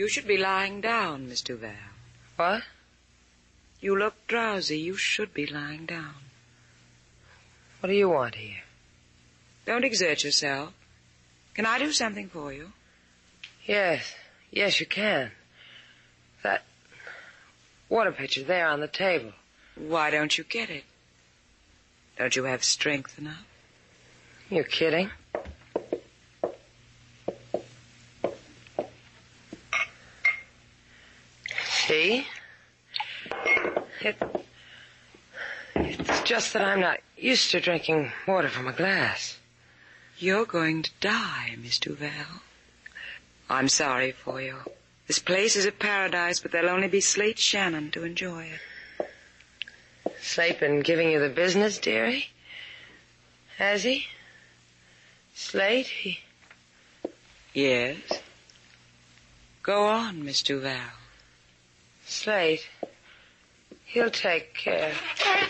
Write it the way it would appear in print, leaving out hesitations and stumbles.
You should be lying down, Miss Duval. What? You look drowsy. You should be lying down. What do you want here? Don't exert yourself. Can I do something for you? Yes, you can. That water pitcher there on the table. Why don't you get it? Don't you have strength enough? You're kidding. See? It's just that I'm not used to drinking water from a glass. You're going to die, Miss Duval. I'm sorry for you. This place is a paradise, but there'll only be Slate Shannon to enjoy it. Slate been giving you the business, dearie? Has he? Slate, Yes. Go on, Miss Duval. Slate, he'll take care.